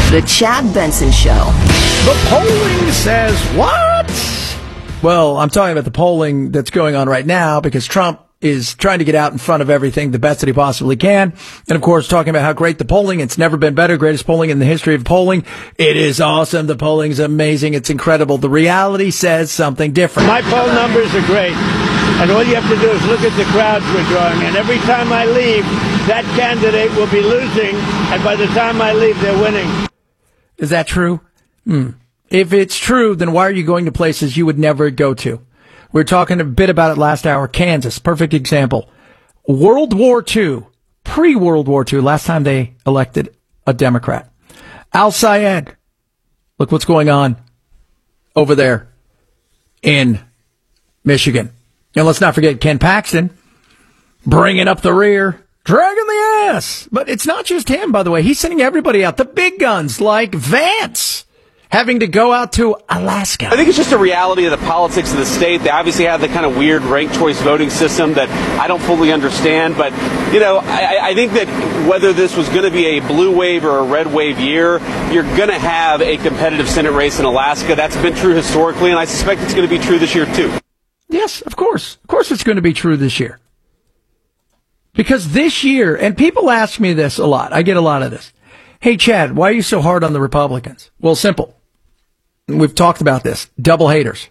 The Chad Benson Show. The polling says what? Well, I'm talking about the polling that's going on right now because Trump is trying to get out in front of everything the best that he possibly can. And of course, talking about how great the polling, it's never been better, greatest polling in the history of polling. It is awesome. The polling's amazing. It's incredible. The reality says something different. My poll numbers are great. And all you have to do is look at the crowds we're drawing. And every time I leave, that candidate will be losing. And by the time I leave, they're winning. Is that true? If it's true, then why are you going to places you would never go to? We were talking a bit about it last hour. Kansas, perfect example. World War II, pre-World War II, last time they elected a Democrat. Al Sayed, look what's going on over there in Michigan. And let's not forget Ken Paxton, bringing up the rear, dragging the ass. But it's not just him, by the way. He's sending everybody out, the big guns like Vance, having to go out to Alaska. I think it's just a reality of the politics of the state. They obviously have the kind of weird ranked choice voting system that I don't fully understand. But, you know, I think that whether this was going to be a blue wave or a red wave year, you're going to have a competitive Senate race in Alaska. That's been true historically, and I suspect it's going to be true this year, too. Yes, of course. Of course it's going to be true this year. Because this year, and people ask me this a lot. I get a lot of this. Hey, Chad, why are you so hard on the Republicans? Well, simple. We've talked about this. Double haters.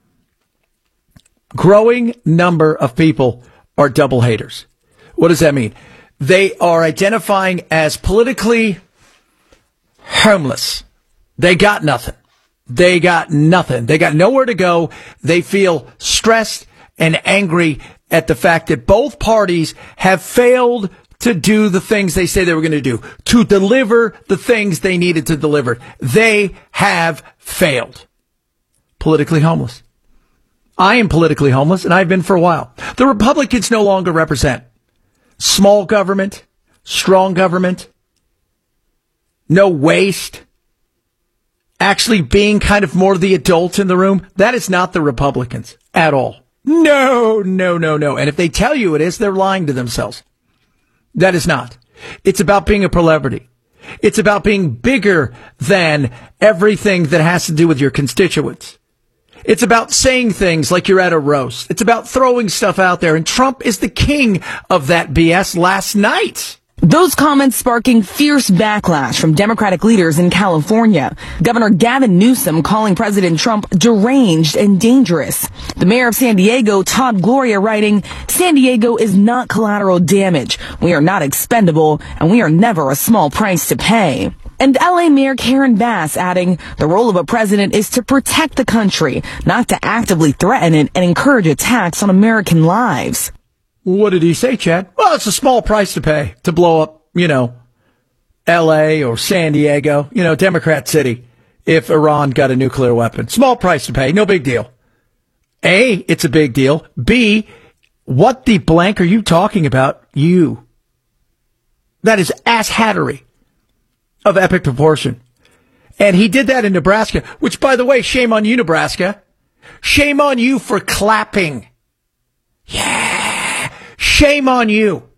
Growing number of people are double haters. What does that mean? They are identifying as politically homeless. They got nothing. They got nothing. They got nowhere to go. They feel stressed and angry at the fact that both parties have failed to do the things they say they were going to do, to deliver the things they needed to deliver. They have failed. Politically homeless. I am politically homeless, and I've been for a while. The Republicans no longer represent small government, strong government, no waste, actually being kind of more the adult in the room. That is not the Republicans at all. No. And if they tell you it is, they're lying to themselves. That is not. It's about being a celebrity. It's about being bigger than everything that has to do with your constituents. It's about saying things like you're at a roast. It's about throwing stuff out there. And Trump is the king of that BS last night. Those comments sparking fierce backlash from Democratic leaders in California. Governor Gavin Newsom calling President Trump deranged and dangerous. The mayor of San Diego, Todd Gloria, writing, "San Diego is not collateral damage. We are not expendable, and we are never a small price to pay." And LA Mayor Karen Bass adding, "The role of a president is to protect the country, not to actively threaten it and encourage attacks on American lives." What did he say, Chad? Well, it's a small price to pay to blow up, L.A. or San Diego, Democrat city, if Iran got a nuclear weapon. Small price to pay, no big deal. A, it's a big deal. B, what the blank are you talking about? You. That is asshattery of epic proportion. And he did that in Nebraska, which, by the way, shame on you, Nebraska. Shame on you for clapping. Yeah. Shame on you.